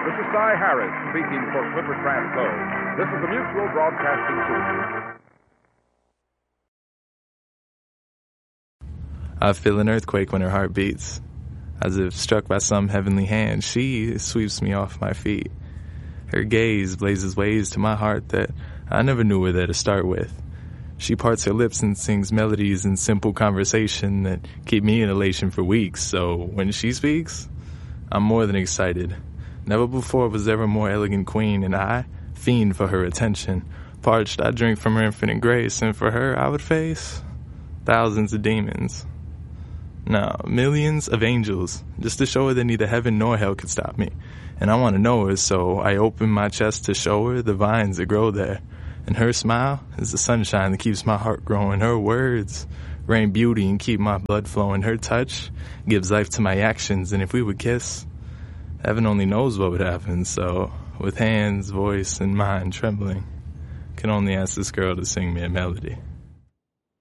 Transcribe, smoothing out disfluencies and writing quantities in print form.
This is Cy Harris speaking for Clifford Craft Co. This is the Mutual Broadcasting System. I feel an earthquake when her heart beats. As if struck by some heavenly hand, she sweeps me off my feet. Her gaze blazes ways to my heart that I never knew where to start with. She parts her lips and sings melodies in simple conversation that keep me in elation for weeks. So when she speaks, I'm more than excited. Never before was there a more elegant queen, and I fiend for her attention. Parched, I drink from her infinite grace, and for her I would face thousands of demons. No, millions of angels, just to show her that neither heaven nor hell could stop me. And I want to know her, so I open my chest to show her the vines that grow there. And her smile is the sunshine that keeps my heart growing. Her words rain beauty and keep my blood flowing. Her touch gives life to my actions, and if we would kiss, heaven only knows what would happen. So, with hands, voice, and mind trembling, can only ask this girl to sing me a melody.